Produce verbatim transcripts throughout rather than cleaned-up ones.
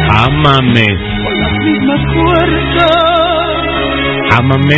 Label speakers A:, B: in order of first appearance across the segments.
A: Ámame.
B: Con las mismas fuerzas.
A: Ámame.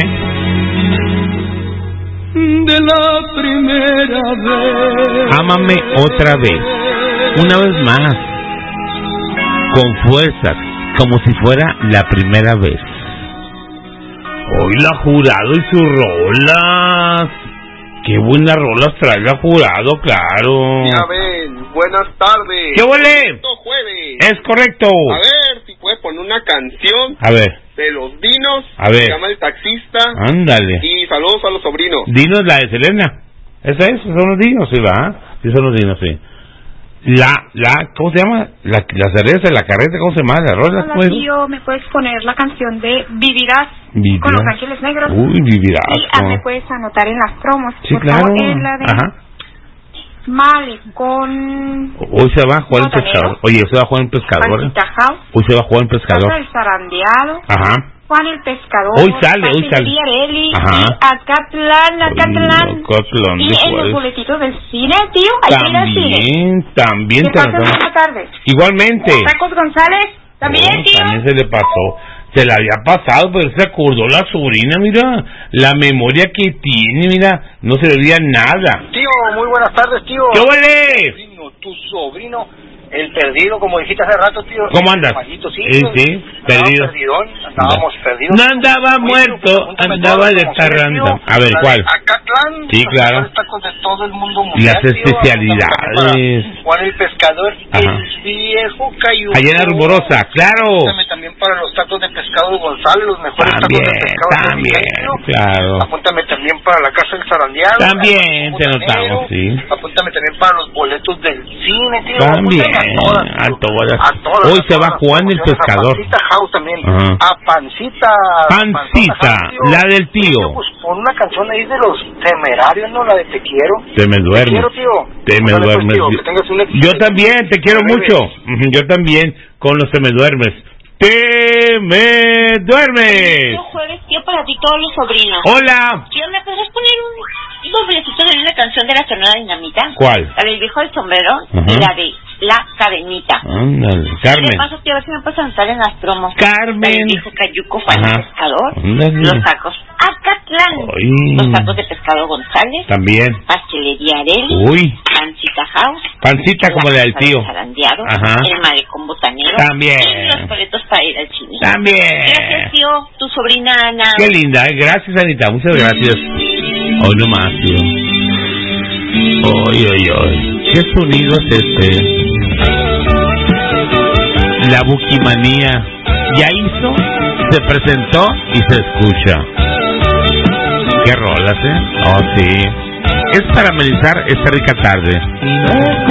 B: De la primera vez.
A: Ámame otra vez. Una vez más. Con fuerzas. Como si fuera la primera vez. Hoy la Jurado y sus rolas. Qué buenas rolas trae la Jurado, claro.
C: Ya ven, buenas tardes.
A: ¿Qué huele?
C: Jueves.
A: Es correcto.
C: A ver, si puede poner una canción.
A: A ver.
C: De los Dinos.
A: A ver.
C: Se llama El Taxista.
A: Ándale.
C: Y saludos a los sobrinos.
A: Dinos, la de Selena. ¿Esa es? ¿Son los Dinos? Sí, va. Sí, son los Dinos, sí. La, la, ¿cómo se llama? La, la cereza, la carreta, ¿cómo se llama? La rola.
D: Hola, tío, ¿me puedes poner la canción de Vivirás,
A: Vivirás
D: con Los Ángeles Negros?
A: Uy, Vivirás.
D: Y ah, me puedes anotar en las promos.
A: Sí,
D: por
A: claro.
D: favor, en la de
A: Ajá.
D: Malecón.
A: Hoy se va a jugar el
D: Botanero.
A: pescador. Oye, se va a jugar el pescador.
D: Pancita House.
A: Hoy se va a jugar el pescador.
D: Casa del Zarandeado.
A: Ajá.
D: Juan el Pescador.
A: Hoy sale, hoy sale.
D: Pastelería Areli,
A: Ajá.
D: y Acatlán, Acatlán.
A: Oye, Acatlán,
D: Y
A: ¿de
D: en
A: cuál?
D: los boletitos del cine, tío. Hay que ir al cine.
A: También, también
D: ¿Qué
A: te
D: pasa
A: anotamos.
D: esta tarde?
A: Igualmente.
D: Tacos González. También,
A: Oh,
D: tío.
A: también se le pasó. Se la había pasado, pero se acordó la sobrina, mira. La memoria que tiene, mira. No se le olvida nada.
E: Tío, muy buenas tardes, tío.
A: ¿Qué huele?
E: Sobrino, tu sobrino, el perdido, como dijiste hace rato, tío.
A: ¿Cómo andas?
E: Maldito, sí,
A: Sí,
E: tío.
A: sí,
E: Andábamos
A: perdido.
E: perdidón, andábamos perdidos.
A: No andaba
E: Oye,
A: muerto,
E: tío, pregúntame
A: andaba
E: todas
A: de
E: las promociones,
A: tarranta.
E: tío.
A: A ver,
E: La de
A: ¿cuál?
E: Acatlán,
A: Sí,
E: los
A: claro.
E: mejores tacos de todo el mundo
A: Y
E: mundial,
A: las
E: tío.
A: especialidades.
E: Para Juan el Pescador,
A: Ajá.
E: el viejo cayó.
A: Allá en la Rumorosa, claro.
E: Apúntame también para los tacos de pescado de González, los mejores
A: También,
E: tacos de pescado de
A: también,
E: Miguel, tío.
A: claro.
E: Apúntame también para la Casa del Zarandeado.
A: También te
E: Botanero.
A: notamos, sí.
E: Apúntame también para los boletos del cine, tío.
A: También,
E: Apúntame a todas,
A: a
E: tío.
A: todas.
E: A todas,
A: Hoy
E: a
A: se va
E: todas
A: Juan
E: las
A: el
E: promociones,
A: Pescador.
E: A Pancita House también.
A: Ajá.
E: A Pancita.
A: Pancita,
E: Panzona House, tío.
A: la del tío.
E: Pues pon una canción ahí de los Temerarios, ¿no? La de Te Quiero.
A: Te me
E: Te
A: duermes.
E: quiero, tío.
A: Te me
E: Ándale, pues,
A: duermes.
E: tío, que tengas un éxito.
A: Yo también, te quiero
E: Te
A: mucho.
E: bebes.
A: Ujú, Yo también, con los te me duermes. Te me duermes.
F: Yo jueves, tío, para ti todos los sobrinos.
A: Hola.
F: Tío, ¿me podrías poner un, dos boletitos de una canción de la Sonora Dinamita?
A: ¿Cuál?
F: La del viejo del sombrero
A: Ajá.
F: y la de La Cadenita.
A: Ándale,
F: ¿Qué
A: Carmen.
F: pasa, tío? A ver si me puedes anotar en las promos.
A: Carmen.
F: La del viejo Cayuco, Juan
A: Ajá.
F: el Pescador.
A: Ándale.
F: Los tacos Acatlán.
A: Ay.
F: Los tacos de pescado González.
A: También.
F: Pastelería Areli.
A: Uy.
F: Pancita House.
A: Pancita como la del
F: Casa
A: tío.
F: del Zarandeado,
A: Ajá.
F: El Malecón Botanero.
A: También.
F: Y los boletos para ir al cine.
A: También.
F: Gracias, tío. Tu sobrina Ana.
A: Qué linda, ¿eh? Gracias, Anita. Muchas gracias. Hoy nomás, tío. Oy, oy, oy. ¿Qué sonido es este? La buquimanía ya hizo, se presentó y se escucha. Qué rolas, ¿eh? Oh, sí. Es para amenizar esta rica tarde.